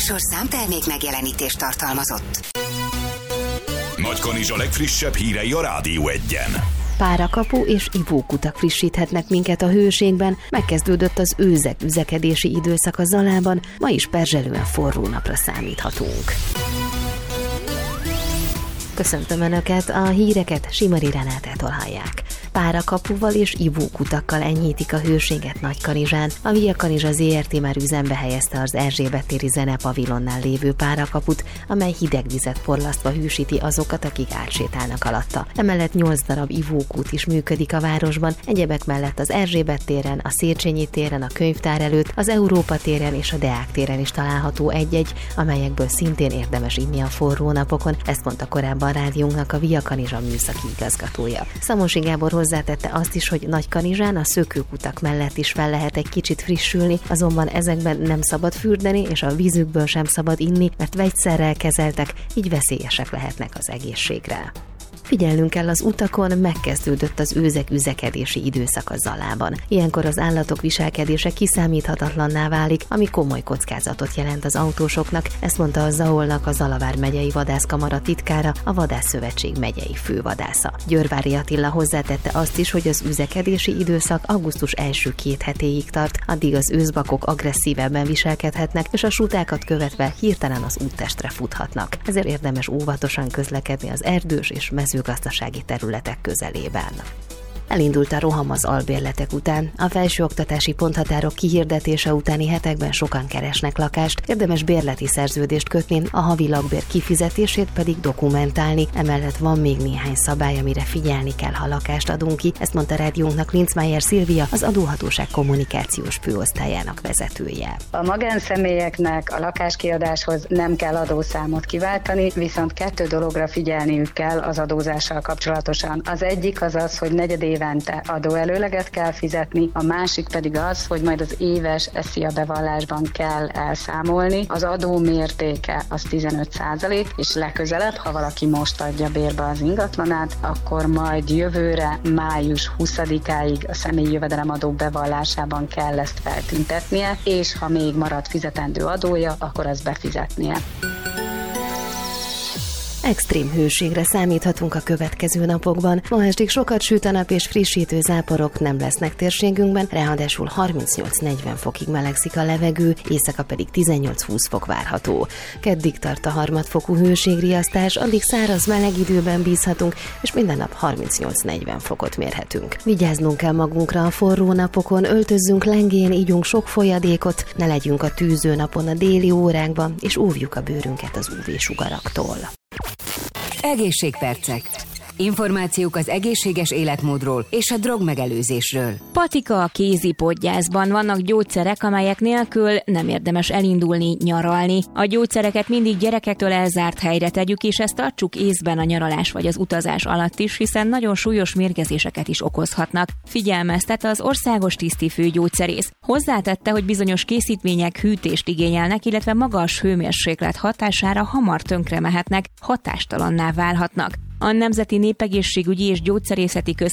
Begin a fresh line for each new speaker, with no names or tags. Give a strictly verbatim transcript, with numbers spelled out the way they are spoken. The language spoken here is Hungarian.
műsor számtermék megjelenítést tartalmazott.
Nagykanizsa legfrissebb hírei a Rádió Egyen.
Párakapu és ivókutak frissíthetnek minket a hőségben, megkezdődött az őzek üzekedési időszak a Zalában, ma is perzselően forró napra számíthatunk. Köszöntöm Önöket, a híreket Simari Renátától hallják. Párakapuval és ivókutakkal enyhítik a hőséget Nagykanizsán. A Via Kanizsa zé er té már üzembe helyezte az Erzsébet téri zenepavilonnál lévő párakaput, amely hideg vizet porlasztva hűsíti azokat, akik átsétálnak alatta. Emellett nyolc darab ivókút is működik a városban, egyebek mellett az Erzsébet téren, a Széchenyi téren, a Könyvtár előtt, az Európa téren és a Deák téren is található egy-egy, amelyekből szintén érdemes inni a forró napokon, ezt mondta korábban rádiónknak a Via Kanizsa műszaki igazgatója. Szamosi Gábor hozzátette azt is, hogy Nagykanizsán a szökőkutak mellett is fel lehet egy kicsit frissülni, azonban ezekben nem szabad fürdeni, és a vízükből sem szabad inni, mert vegyszerrel kezeltek, így veszélyesek lehetnek az egészségre. Figyelnünk kell az utakon, megkezdődött az őzek üzekedési időszak a Zalában. Ilyenkor az állatok viselkedése kiszámíthatatlanná válik, ami komoly kockázatot jelent az autósoknak, ezt mondta a Zaolnak a Zalavár megyei vadászkamara titkára, a Vadászszövetség megyei fővadásza. Györvári Attila hozzátette azt is, hogy az üzekedési időszak augusztus első két hetéig tart, addig az őszbakok agresszívebben viselkedhetnek, és a sutákat követve hirtelen az úttestre futhatnak. Ezért érdemes óvatosan közlekedni az erdős és mezőgazdasági területek közelében. Elindult a roham az albérletek után. A felsőoktatási ponthatárok kihirdetése utáni hetekben sokan keresnek lakást, érdemes bérleti szerződést kötni, a havi lakbér kifizetését pedig dokumentálni. Emellett van még néhány szabály, amire figyelni kell, ha lakást adunk ki, ezt mondta rádiónknak Linzmeier Szilvia, az adóhatóság kommunikációs főosztályának vezetője.
A magánszemélyeknek a lakáskiadáshoz nem kell adószámot kiváltani, viszont kettő dologra figyelniük kell az adózással kapcsolatosan. Az egyik az az, hogy negyedév évente adóelőleget kell fizetni, a másik pedig az, hogy majd az éves SZIA bevallásban kell elszámolni. Az adó mértéke az tizenöt százalék, és legközelebb, ha valaki most adja bérbe az ingatlanát, akkor majd jövőre május huszadikáig a személyi jövedelemadó bevallásában kell ezt feltüntetnie, és ha még marad fizetendő adója, akkor azt befizetnie.
Extrém hőségre számíthatunk a következő napokban. Ma estig sokat süt a nap és frissítő záporok nem lesznek térségünkben, ráadásul harmincnyolc-negyven fokig melegszik a levegő, éjszaka pedig tizennyolc-húsz fok várható. Keddig tart a harmadfokú hőségriasztás, addig száraz meleg időben bízhatunk, és minden nap harmincnyolc-negyven fokot mérhetünk. Vigyáznunk kell magunkra a forró napokon, öltözzünk lengén, ígyunk sok folyadékot, ne legyünk a tűző napon a déli órákban, és óvjuk a bőrünket az ú vé-sugaraktól.
Egészségpercek. Információk az egészséges életmódról és a drogmegelőzésről.
Patika a kézi podgyászban. Vannak gyógyszerek, amelyek nélkül nem érdemes elindulni, nyaralni. A gyógyszereket mindig gyerekektől elzárt helyre tegyük, és ezt tartsuk észben a nyaralás vagy az utazás alatt is, hiszen nagyon súlyos mérgezéseket is okozhatnak. Figyelmeztet az országos tisztifő gyógyszerész. Hozzátette, hogy bizonyos készítmények hűtést igényelnek, illetve magas hőmérséklet hatására hamar tönkre mehetnek, hatástalanná válhatnak. A Nemzeti Népegészségügyi és Gyógyszerészeti Központ